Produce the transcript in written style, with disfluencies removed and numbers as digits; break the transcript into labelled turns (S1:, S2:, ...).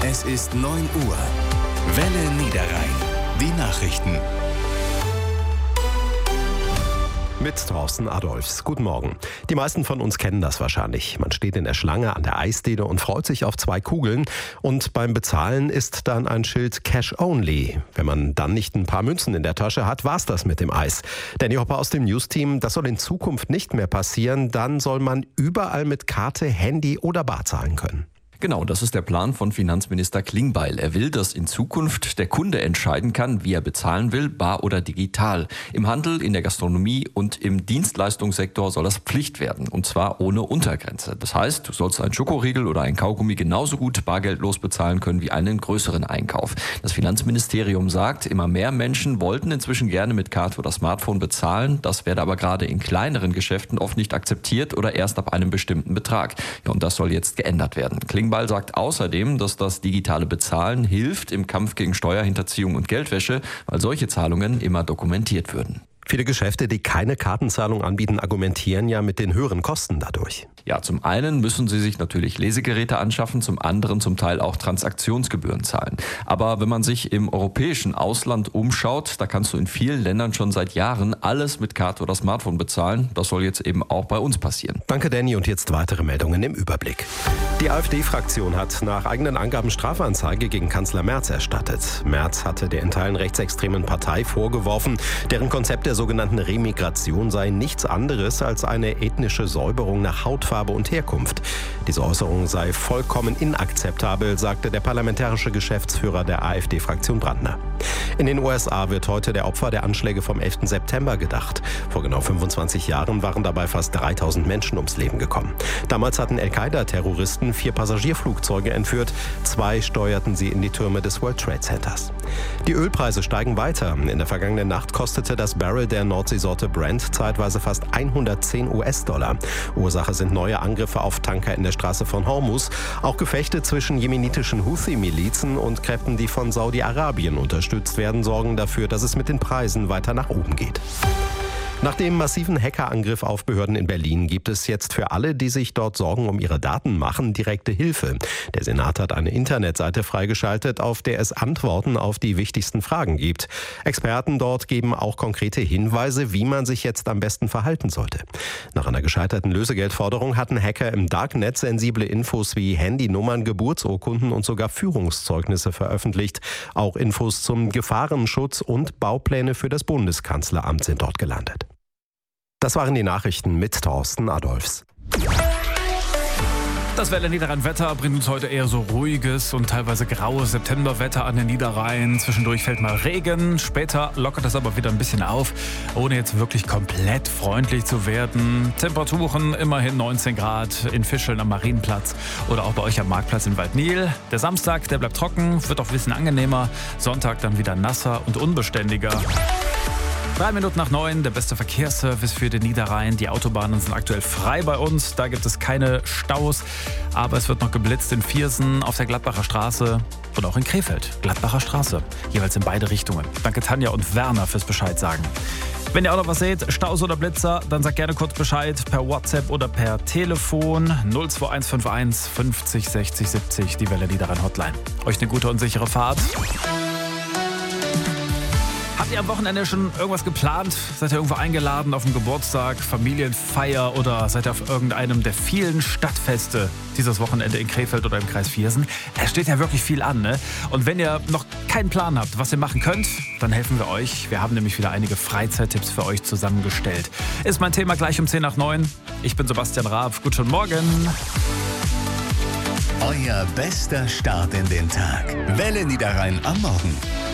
S1: Es ist 9 Uhr. Welle Niederrhein. Die Nachrichten.
S2: Mit Thorsten Adolphs. Guten Morgen. Die meisten von uns kennen das wahrscheinlich. Man steht in der Schlange an der Eisdiele und freut sich auf 2 Kugeln. Und beim Bezahlen ist dann ein Schild Cash Only. Wenn man dann nicht ein paar Münzen in der Tasche hat, war's das mit dem Eis. Danny Hopper aus dem News-Team, das soll in Zukunft nicht mehr passieren. Dann soll man überall mit Karte, Handy oder Bar zahlen können.
S3: Genau, das ist der Plan von Finanzminister Klingbeil. Er will, dass in Zukunft der Kunde entscheiden kann, wie er bezahlen will, bar oder digital. Im Handel, in der Gastronomie und im Dienstleistungssektor soll das Pflicht werden, und zwar ohne Untergrenze. Das heißt, du sollst einen Schokoriegel oder einen Kaugummi genauso gut bargeldlos bezahlen können wie einen größeren Einkauf. Das Finanzministerium sagt, immer mehr Menschen wollten inzwischen gerne mit Karte oder Smartphone bezahlen. Das werde aber gerade in kleineren Geschäften oft nicht akzeptiert oder erst ab einem bestimmten Betrag. Ja, und das soll jetzt geändert werden. Klingbeil sagt außerdem, dass das digitale Bezahlen hilft im Kampf gegen Steuerhinterziehung und Geldwäsche, weil solche Zahlungen immer dokumentiert würden.
S2: Viele Geschäfte, die keine Kartenzahlung anbieten, argumentieren ja mit den höheren Kosten dadurch.
S3: Ja, zum einen müssen sie sich natürlich Lesegeräte anschaffen, zum anderen zum Teil auch Transaktionsgebühren zahlen. Aber wenn man sich im europäischen Ausland umschaut, da kannst du in vielen Ländern schon seit Jahren alles mit Karte oder Smartphone bezahlen. Das soll jetzt eben auch bei uns passieren.
S2: Danke, Danny. Und jetzt weitere Meldungen im Überblick. Die AfD-Fraktion hat nach eigenen Angaben Strafanzeige gegen Kanzler Merz erstattet. Merz hatte der in Teilen rechtsextremen Partei vorgeworfen, deren Konzept der sogenannten Remigration sei nichts anderes als eine ethnische Säuberung nach Hautfarbe und Herkunft. Diese Äußerung sei vollkommen inakzeptabel, sagte der parlamentarische Geschäftsführer der AfD-Fraktion Brandner. In den USA wird heute der Opfer der Anschläge vom 11. September gedacht. Vor genau 25 Jahren waren dabei fast 3000 Menschen ums Leben gekommen. Damals hatten Al-Qaida-Terroristen 4 Passagierflugzeuge entführt. 2 steuerten sie in die Türme des World Trade Centers. Die Ölpreise steigen weiter. In der vergangenen Nacht kostete das Barrel der Nordseesorte Brent zeitweise fast 110 US-Dollar. Ursache sind neue Angriffe auf Tanker in der Straße von Hormuz. Auch Gefechte zwischen jemenitischen Houthi-Milizen und Kräften, die von Saudi-Arabien unterstützt werden, sorgen dafür, dass es mit den Preisen weiter nach oben geht. Nach dem massiven Hackerangriff auf Behörden in Berlin gibt es jetzt für alle, die sich dort Sorgen um ihre Daten machen, direkte Hilfe. Der Senat hat eine Internetseite freigeschaltet, auf der es Antworten auf die wichtigsten Fragen gibt. Experten dort geben auch konkrete Hinweise, wie man sich jetzt am besten verhalten sollte. Nach einer gescheiterten Lösegeldforderung hatten Hacker im Darknet sensible Infos wie Handynummern, Geburtsurkunden und sogar Führungszeugnisse veröffentlicht. Auch Infos zum Gefahrenschutz und Baupläne für das Bundeskanzleramt sind dort gelandet. Das waren die Nachrichten mit Thorsten Adolphs.
S4: Das Welle Niederrhein-Wetter bringt uns heute eher so ruhiges und teilweise graues Septemberwetter an den Niederrhein. Zwischendurch fällt mal Regen, später lockert es aber wieder ein bisschen auf, ohne jetzt wirklich komplett freundlich zu werden. Temperaturen immerhin 19 Grad in Fischeln am Marienplatz oder auch bei euch am Marktplatz in Waldnil. Der Samstag, der bleibt trocken, wird auch ein bisschen angenehmer. Sonntag dann wieder nasser und unbeständiger. 3 Minuten nach 9, der beste Verkehrsservice für den Niederrhein. Die Autobahnen sind aktuell frei bei uns, da gibt es keine Staus. Aber es wird noch geblitzt in Viersen, auf der Gladbacher Straße und auch in Krefeld. Gladbacher Straße, jeweils in beide Richtungen. Danke Tanja und Werner fürs Bescheid sagen. Wenn ihr auch noch was seht, Staus oder Blitzer, dann sagt gerne kurz Bescheid per WhatsApp oder per Telefon 02151 50 60 70, die Welle Niederrhein Hotline. Euch eine gute und sichere Fahrt. Habt ihr am Wochenende schon irgendwas geplant? Seid ihr irgendwo eingeladen auf einen Geburtstag, Familienfeier oder seid ihr auf irgendeinem der vielen Stadtfeste dieses Wochenende in Krefeld oder im Kreis Viersen? Es steht ja wirklich viel an, ne? Und wenn ihr noch keinen Plan habt, was ihr machen könnt, dann helfen wir euch. Wir haben nämlich wieder einige Freizeittipps für euch zusammengestellt. Ist mein Thema gleich um 10 nach 9. Ich bin Sebastian Raab. Guten Morgen.
S1: Euer bester Start in den Tag. Welle Niederrhein am Morgen.